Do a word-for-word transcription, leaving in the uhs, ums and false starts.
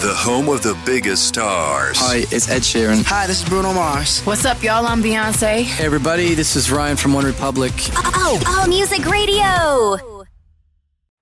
the home of the biggest stars. Hi, it's Ed Sheeran. Hi, this is Bruno Mars. What's up, y'all? I'm Beyonce. Hey, everybody, this is Ryan from One Republic. Oh, oh, Music Radio.